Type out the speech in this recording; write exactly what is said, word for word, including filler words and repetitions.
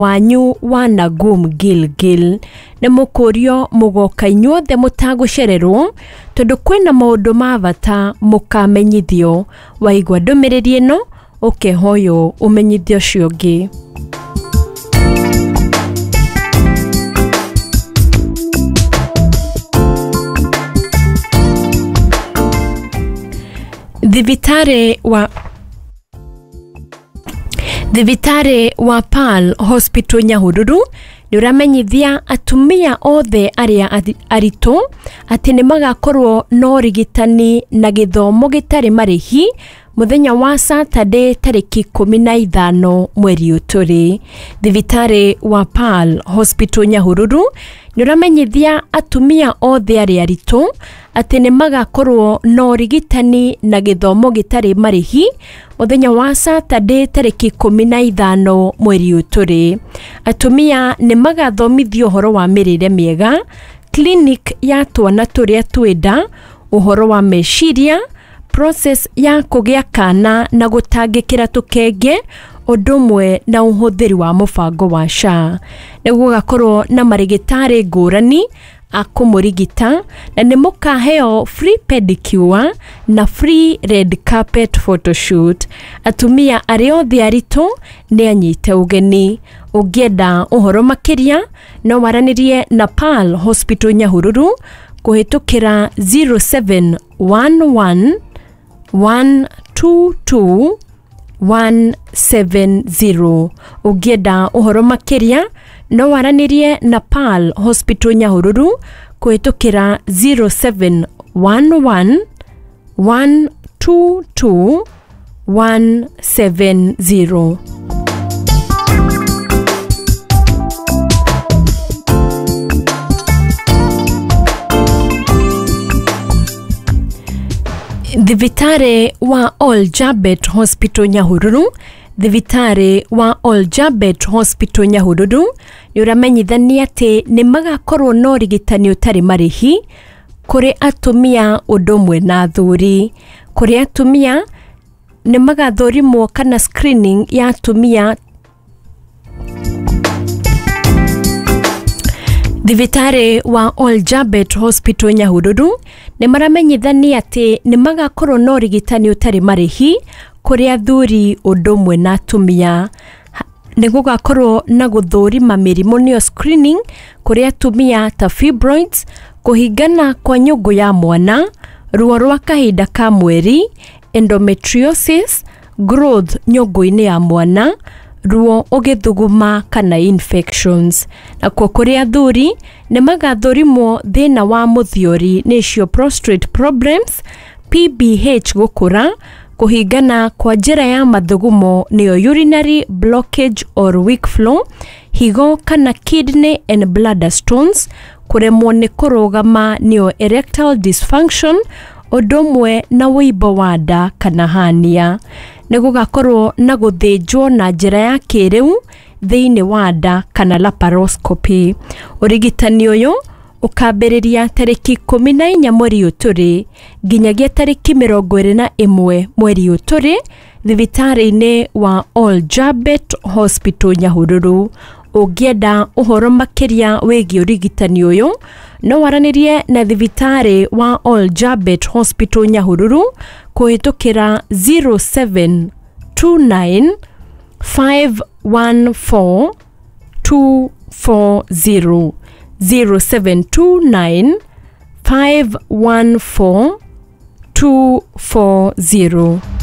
wanyu wa Nagum Gilgil na mukurio mugoka inyuothe mutagucererwo tondu kwina maundu ma bata mukamenyithio waigwa ndumiriri ino ukehoyo umenyithio cio ngi. Thibitari wa Thibitari wa Pearl Hospital Nyahururu nuramenyithia atumia othe aria arito ati ni magakorwo no rigitani na githomo gitari marihi muthenya wa Saturday tariki kumi na ithano mweri uturi. Thibitari wa Pearl Hospital Nyahururu nuramenyithia atumia othe aria arito ati ni magakorwo no rigitani na githomo gitari marihi muthenya wa Saturday tariki kumi na ithano mweri uturi. Atumia ni magathomithio horo wa mirire miega, clinic ya twana turia twenda, uhoro wa meciria, process ya kugia kana na gutangikira tukenge odumwe na uhuthiri wa mubango wa S H A. Niguo gakorwo na marigitari ngurani akumurigita na ni mukaheo free pedicure na free red carpet photoshoot. Atumia ariothe arito ni anyite ugeni. Ugienda uhoro makiria no waranirie na Pearl Hospital Nyahururu kuhitukira zero seven one one one two two one seven zero. Ugienda uhoro makiria no waranirie na Pearl Hospital Nyahururu kuhitukira zero seven one one one two two one seven zero. Thibitari wa Oljabet Hospital Nyahururu Thibitari wa Oljabet Hospital Nyahururu nuramenyithania ati ni magakorwo no rigitani utari marihi kuri atumia udumwe na athuri. Kuri atumia ni magathorimwo kana screening ya atumia. Thibitari wa Oljabet Hospital Nyahururu ni maramenyithania ati ni magakorwo no rigitani utari marihi kuri athuri udumwe na atumia. Ni gugakorwo na guthurima mirimo niyo screening kuri atumia ta fibroids, kuhingana kwa nyungu ya mwana, ruo rwa kahinda ka mweri, endometriosis, growth nyungu-ini ya mwana, ruo ugithuguma kana infections. Na kwa kuri athuri ni magathurimwo thina wa muthiori nicio prostate problems, P B H gukura, kuhingana kwa njira ya mathugumo niyo urinary blockage or weak flow, higo kana kidney and bladder stones, kuremwo ni kurugama niyo erectile dysfunction, odumwe na wibo wa nda kana hania. Nigugakorwo na guthinjwo na njira ya kiriu thiini wa nda kana laparoscopy. Urigitani uyu ukambiriria tariki kumi na inya mweri uturi nginyagia tariki mirongo iri na imwe mweri uturi thibitari-ini wa Oljabet Hospital Nyahururu. Ugienda uhoro makiria wigi urigitani uyu no waranirie na thibitari wa Oljabet Hospital Nyahururu kuhitukira zero seven two nine five one four two four zero zero seven two nine five one four two four zero.